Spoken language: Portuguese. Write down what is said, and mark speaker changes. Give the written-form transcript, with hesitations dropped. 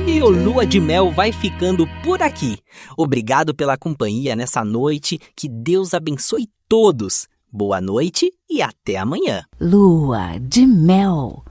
Speaker 1: E o Lua de Mel vai ficando por aqui. Obrigado pela companhia nessa noite. Que Deus abençoe todos. Boa noite e até amanhã.
Speaker 2: Lua de Mel.